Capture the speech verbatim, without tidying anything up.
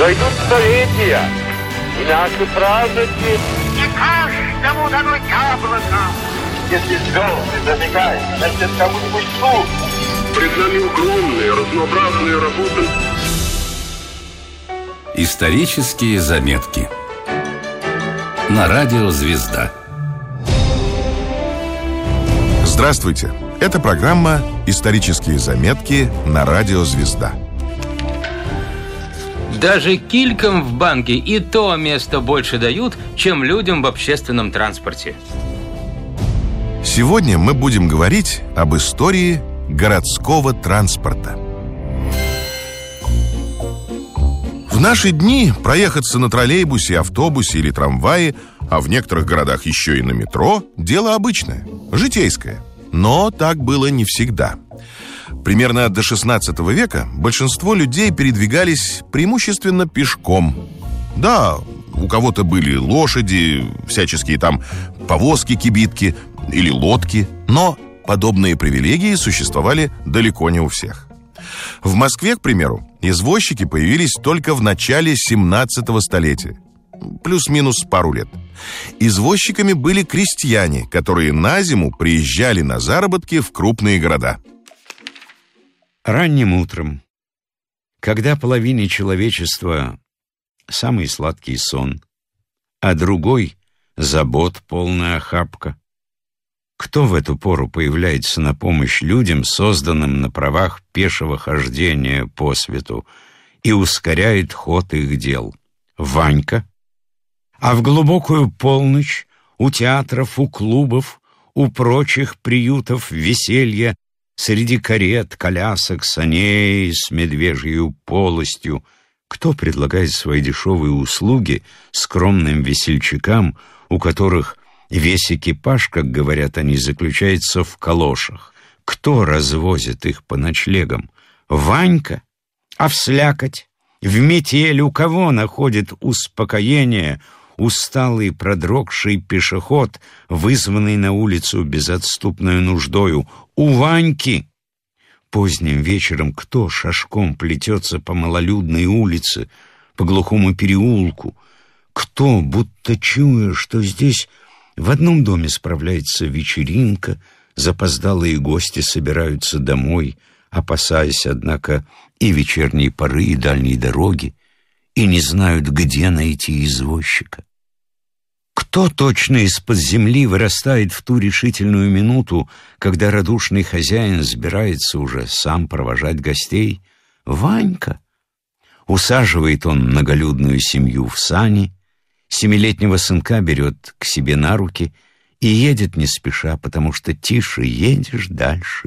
Пройдут столетия, и наши праздники... Не каждому дано яблоко. Если звезды зажигают, значит, кому-нибудь трудно. Пред нами огромные, разнообразные работы. Исторические заметки. На радио «Звезда». Здравствуйте! Это программа «Исторические заметки» на радио «Звезда». Даже килькам в банке и то место больше дают, чем людям в общественном транспорте. Сегодня мы будем говорить об истории городского транспорта. В наши дни проехаться на троллейбусе, автобусе или трамвае, а в некоторых городах еще и на метро, дело обычное, житейское. Но так было не всегда. Примерно до шестнадцатого века большинство людей передвигались преимущественно пешком. Да, у кого-то были лошади, всяческие там повозки-кибитки или лодки, но подобные привилегии существовали далеко не у всех. В Москве, к примеру, извозчики появились только в начале семнадцатого столетия, плюс-минус пару лет. Извозчиками были крестьяне, которые на зиму приезжали на заработки в крупные города. Ранним утром, когда половине человечества самый сладкий сон, а другой — забот полная охапка, кто в эту пору появляется на помощь людям, созданным на правах пешего хождения по свету, и ускоряет ход их дел? Ванька. А в глубокую полночь у театров, у клубов, у прочих приютов веселья, среди карет, колясок, саней с медвежьей полостью, кто предлагает свои дешевые услуги скромным весельчакам, у которых весь экипаж, как говорят они, заключается в калошах? Кто развозит их по ночлегам? Ванька? А в слякоть, в метель у кого находит успокоение усталый продрогший пешеход, вызванный на улицу безотступную нуждою? У Ваньки. Поздним вечером кто шашком плетется по малолюдной улице, по глухому переулку? Кто, будто чуя, что здесь в одном доме справляется вечеринка, запоздалые гости собираются домой, опасаясь, однако, и вечерней поры, и дальней дороги, и не знают, где найти извозчика? Кто точно из-под земли вырастает в ту решительную минуту, когда радушный хозяин собирается уже сам провожать гостей? Ванька. Усаживает он многолюдную семью в сани, семилетнего сынка берет к себе на руки и едет не спеша, потому что тише едешь, дальше